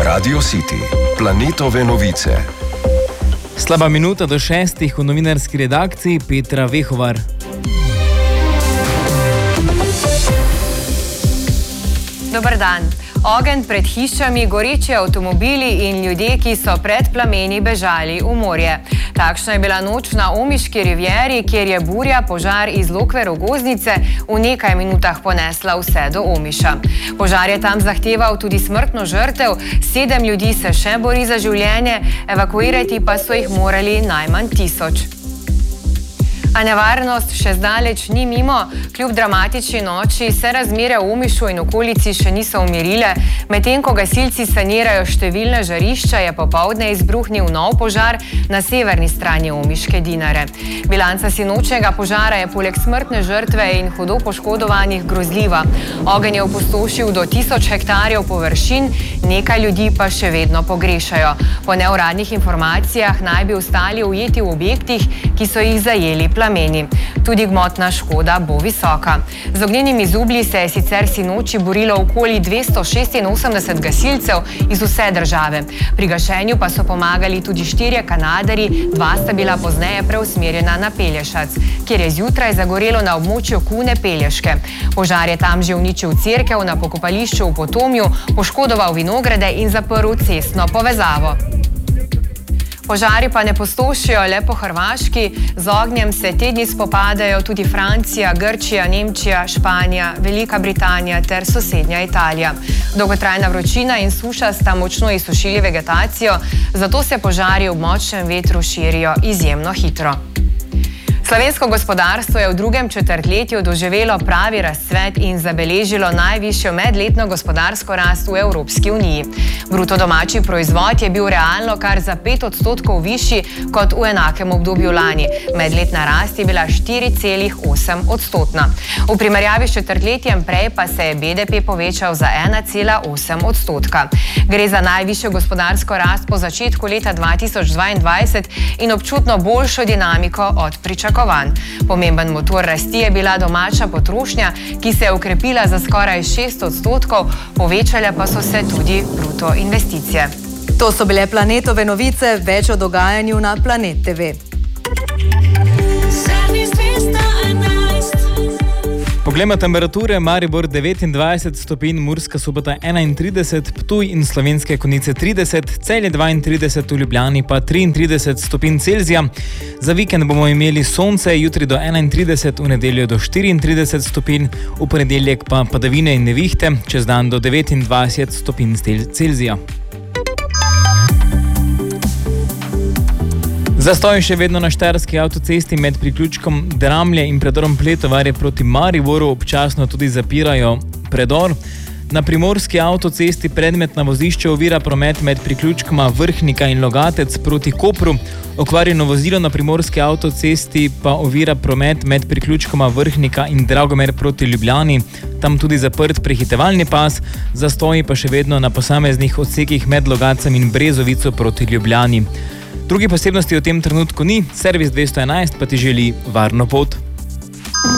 Radio City, Planetove novice. Slaba minuta do 6 v novinarski redakciji Petra Vehovar. Dober dan. Ogenj pred hišami, goreči avtomobili in ljudje, ki so pred plameni bežali v morje. Takšna je bila noč na Omiški rivieri, kjer je burja požar iz Lokve Rogoznice v nekaj minutah ponesla vse do Omiša. Požar je tam zahteval tudi smrtno žrtev, 7 ljudi se še bori za življenje, evakuirati pa so jih morali najmanj 1000. A nevarnost še zdaleč ni mimo. Kljub dramatični noči se razmere v Omišu in okolici še niso umirile. Medtem ko gasilci sanirajo številne žarišča, je popoldne izbruhnil nov požar na severni strani Omiške Dinare. Bilanca sinočnjega požara je poleg smrtne žrtve in hudo poškodovanih grozljiva. Ogenj je opustošil do 1000 hektarjev površin, nekaj ljudi pa še vedno pogrešajo. Po neuradnih informacijah naj bi ostali ujeti v objektih, ki so jih zajeli plameni. Tudi gmotna škoda bo visoka. Z ognjenimi zublji se je sicer sinoči borilo okoli 286 gasilcev iz vse države. Pri gašenju pa so pomagali tudi 4 Kanadarji, 2 sta bila pozneje preusmerjena na Pelješac, kjer je zjutraj zagorelo na območju Kune Pelješke. Požar je tam že uničil cerkev na pokopališču v Potomju, poškodoval vinograde in zaprl cestno povezavo. Požari pa ne pustošijo le po Hrvaški, z ognjem se te dni spopadajo tudi Francija, Grčija, Nemčija, Španija, Velika Britanija ter sosednja Italija. Dolgotrajna vročina in suša sta močno izsušili vegetacijo, zato se požari ob močnem vetru širijo izjemno hitro. Slovensko gospodarstvo je v drugem četrtletju doživelo pravi razcvet in zabeležilo najvišjo medletno gospodarsko rast v Evropski uniji. Bruto domači proizvod je bil realno kar za 5% višji kot v enakem obdobju lani. Medletna rast je bila 4,8%. V primerjavi s četrtletjem prej pa se je BDP povečal za 1,8%. Gre za najvišjo gospodarsko rast po začetku leta 2022 in občutno boljšo dinamiko od pričakovanj. Pomemben motor rasti je bila domača potrošnja, ki se je okrepila za skoraj 6%, povečale pa so se tudi bruto investicije. To so bile Planetove novice, več o dogajanju na Planet TV. Poglejmo temperature: Maribor 29 stopinj, Murska Sobota 31, Ptuj in Slovenske Konjice 30, Celje 32, v Ljubljani pa 33 stopinj Celzija. Za vikend bomo imeli sonce, jutri do 31, v nedeljo do 34 stopinj, v ponedeljek pa padavine in nevihte, čez dan do 29 stopinj Celzija. Zastoj še vedno na štajerski avtocesti med priključkom Dramlje in predorom Pletovarje proti Mariboru, občasno tudi zapirajo predor. Na primorski avtocesti predmetna vozišča ovira promet med priključkoma Vrhnika in Logatec proti Kopru. Okvarjeno vozilo na primorski avtocesti pa ovira promet med priključkoma Vrhnika in Dragomer proti Ljubljani. Tam tudi zaprt prehitevalni pas, zastoji pa še vedno na posameznih odsekih med Logacem in Brezovico proti Ljubljani. Drugi posebnosti v tem trenutku ni, servis 211 pa ti želi varno pot.